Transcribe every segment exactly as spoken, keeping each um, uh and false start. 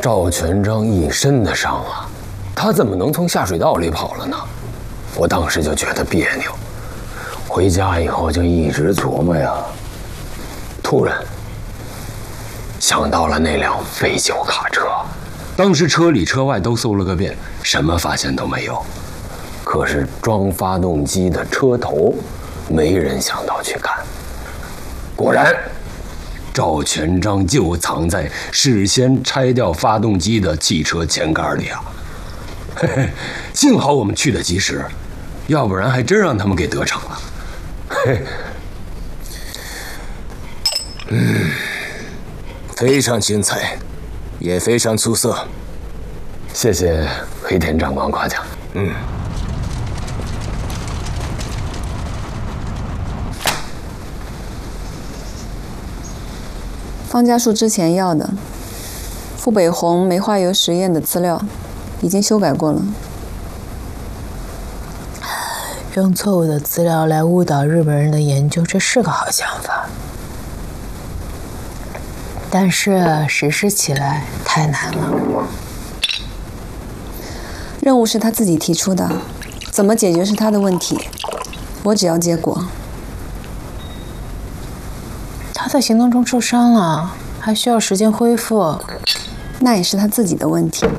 赵全章一身的伤啊，他怎么能从下水道里跑了呢？我当时就觉得别扭，回家以后就一直琢磨呀。突然想到了那辆废旧卡车，当时车里车外都搜了个遍，什么发现都没有。可是装发动机的车头，没人想到去看。果然，赵全章就藏在事先拆掉发动机的汽车前盖里啊！嘿嘿，幸好我们去得及时，要不然还真让他们给得逞了。嘿， 嗯，非常精彩，也非常出色。 谢谢黑田长官夸奖。 嗯。 方家树之前要的富北红煤化铀实验的资料已经修改过了。 用错误的资料来误导日本人的研究，这是个好想法，但是实施起来太难了。 任务是他自己提出的，怎么解决是他的问题，我只要结果。 他在行动中受伤了，还需要时间恢复， 那也是他自己的问题。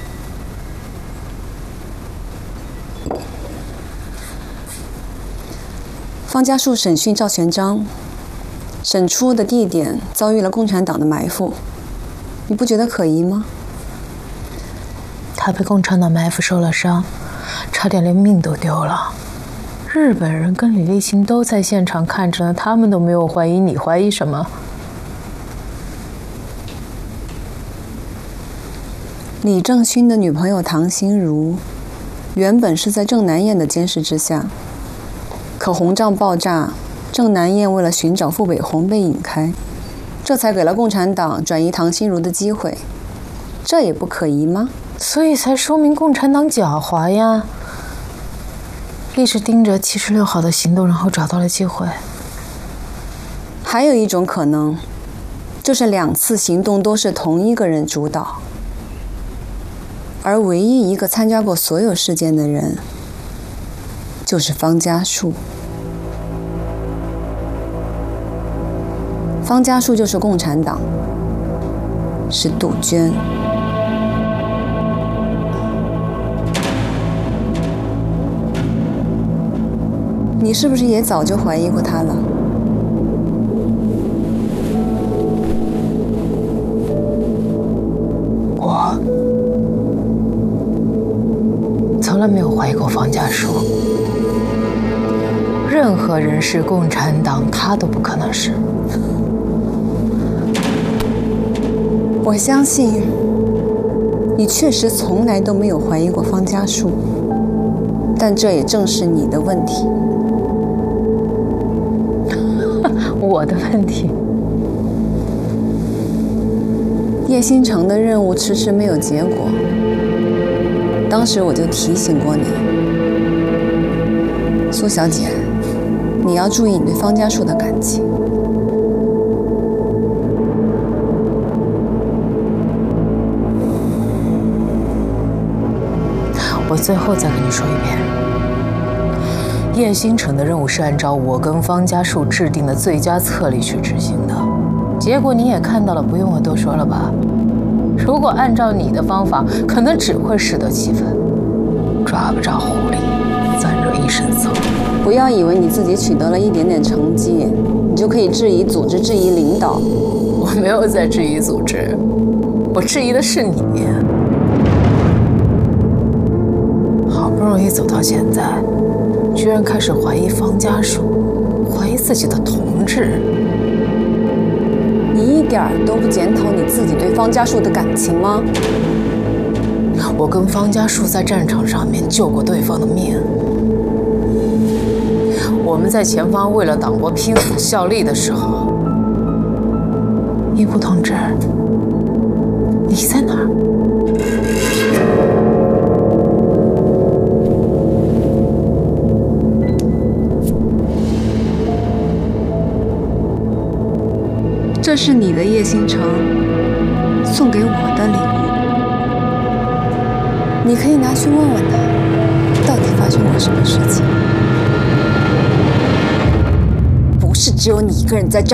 方家树审讯赵全章，审出的地点遭遇了共产党的埋伏，你不觉得可疑吗？ 他被共产党埋伏受了伤，差点连命都丢了。日本人跟李立新都在现场看着呢，他们都没有怀疑，你怀疑什么？ 李正勋的女朋友唐心如，原本是在郑南燕的监视之下，可红帐爆炸，郑南燕为了寻找傅北红被引开，这才给了共产党转移唐心如的机会，这也不可疑吗？ 所以才说明共产党狡猾呀。一直盯着七十六号的行动，然后找到了机会。 还有一种可能，就是两次行动都是同一个人主导，而唯一一个参加过所有事件的人，就是方家树。方家树就是共产党，是杜鹃。你是不是也早就怀疑过他了？ 我从来没有怀疑过方家树，任何人是共产党，他都不可能是。 我相信你确实从来都没有怀疑过方家树，但这也正是你的问题。 我的问题。 叶星辰的任务迟迟没有结果，当时我就提醒过你，苏小姐，你要注意你对方家树的感情。 我最后再跟你说一遍，叶星辰的任务是按照我跟方家树制定的最佳策略去执行的，结果你也看到了，不用我多说了吧？如果按照你的方法，可能只会适得其反，抓不着狐狸，反惹一身骚。 不要以为你自己取得了一点点成绩，你就可以质疑组织、质疑领导。 我没有在质疑组织，我质疑的是你。好不容易走到现在，居然开始怀疑方家树，怀疑自己的同志。 你一点儿都不检讨你自己对方家树的感情吗？ 我跟方家树在战场上面救过对方的命，我们在前方为了党国拼死效力的时候，一部同志，你在哪儿？ 这是你的叶星辰送给我的礼物。 你可以拿去问问他，到底发生过什么事情。不是只有你一个人在这